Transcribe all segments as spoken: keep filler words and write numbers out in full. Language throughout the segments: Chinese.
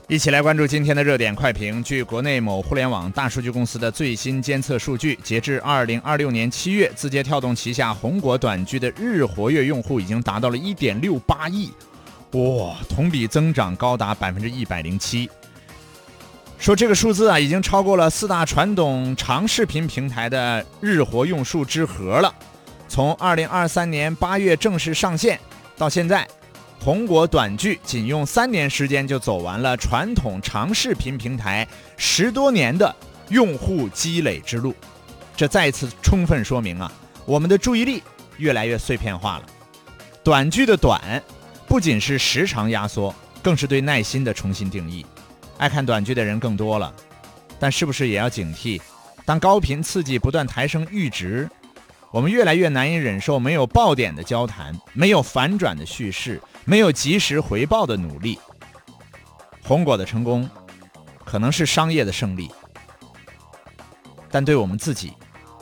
一起来关注今天的热点快评。据国内某互联网大数据公司的最新监测数据，截至二零二六年七月，字节跳动旗下红果短剧的日活跃用户已经达到了 一点六八亿，哇，同比增长高达 百分之一百零七。说这个数字啊，已经超过了四大传统长视频平台的日活用数之和了。从二零二三年八月正式上线到现在，红果短剧仅用三年时间就走完了传统长视频平台十多年的用户积累之路。这再次充分说明啊，我们的注意力越来越碎片化了。短剧的短不仅是时长压缩，更是对耐心的重新定义。爱看短剧的人更多了，但是不是也要警惕，当高频刺激不断抬升阈值，我们越来越难以忍受没有爆点的交谈，没有反转的叙事，没有及时回报的努力。红果的成功可能是商业的胜利，但对我们自己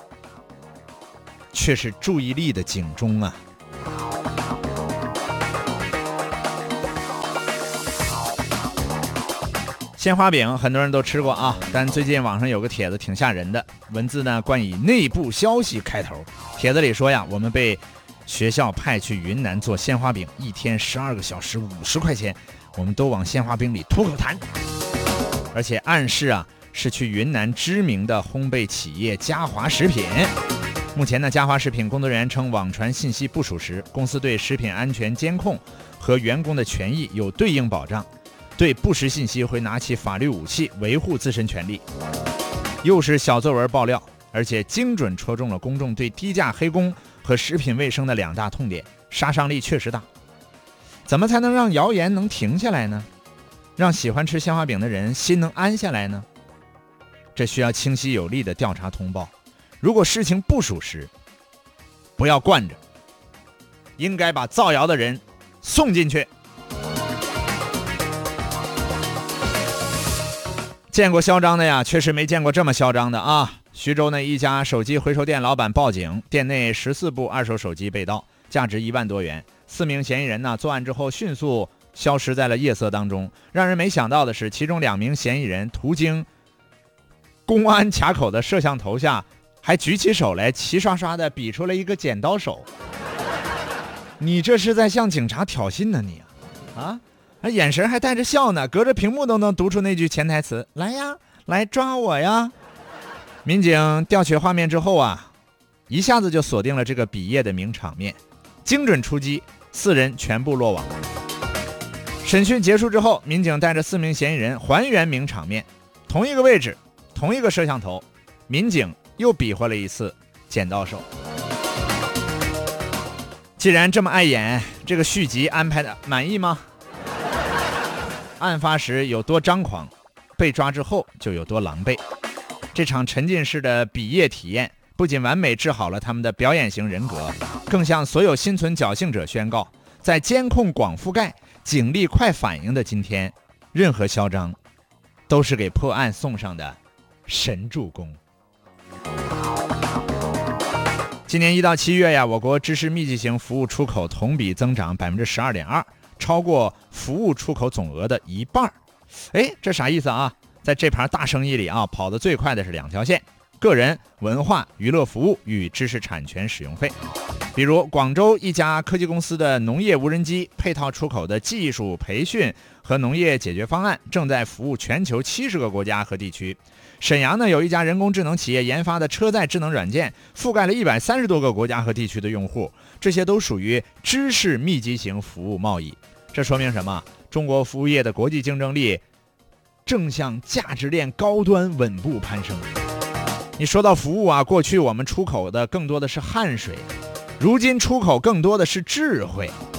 却是注意力的警钟啊。鲜花饼很多人都吃过啊，但最近网上有个帖子挺吓人的，文字呢冠以内部消息开头。帖子里说呀，我们被学校派去云南做鲜花饼，一天十二个小时五十块钱，我们都往鲜花饼里吐口痰。而且暗示啊是去云南知名的烘焙企业嘉华食品。目前呢，嘉华食品工作人员称网传信息不属实，公司对食品安全监控和员工的权益有对应保障，对不实信息会拿起法律武器维护自身权利。又是小作文爆料，而且精准戳中了公众对低价黑工和食品卫生的两大痛点，杀伤力确实大。怎么才能让谣言能停下来呢？让喜欢吃鲜花饼的人心能安下来呢？这需要清晰有力的调查通报。如果事情不属实，不要惯着，应该把造谣的人送进去。见过嚣张的呀，确实没见过这么嚣张的啊！徐州呢一家手机回收店老板报警，店内十四部二手手机被盗，价值一万多元。四名嫌疑人呢作案之后迅速消失在了夜色当中。让人没想到的是，其中两名嫌疑人途经公安卡口的摄像头下，还举起手来，齐刷刷的比出了一个剪刀手。你这是在向警察挑衅呢你啊！啊，眼神还带着笑呢，隔着屏幕都能读出那句潜台词：来呀，来抓我呀！民警调取画面之后啊，一下子就锁定了这个比业的名场面，精准出击，四人全部落网。审讯结束之后，民警带着四名嫌疑人还原名场面，同一个位置，同一个摄像头，民警又比划了一次剪刀手。既然这么碍眼，这个续集安排的满意吗？案发时有多张狂，被抓之后就有多狼狈。这场沉浸式的比业体验不仅完美治好了他们的表演型人格，更向所有心存侥幸者宣告，在监控广覆盖、警力快反应的今天，任何嚣张都是给破案送上的神助攻。今年一到七月呀，我国知识密集型服务出口同比增长 百分之十二点二， 超过服务出口总额的一半。哎，这啥意思啊？在这盘大生意里啊，跑得最快的是两条线：个人文化娱乐服务与知识产权使用费。比如广州一家科技公司的农业无人机配套出口的技术培训和农业解决方案正在服务全球七十个国家和地区。沈阳呢有一家人工智能企业研发的车载智能软件，覆盖了一百三十多个国家和地区的用户，这些都属于知识密集型服务贸易。这说明什么？中国服务业的国际竞争力正向价值链高端稳步攀升。你说到服务啊，过去我们出口的更多的是汗水，如今出口更多的是智慧。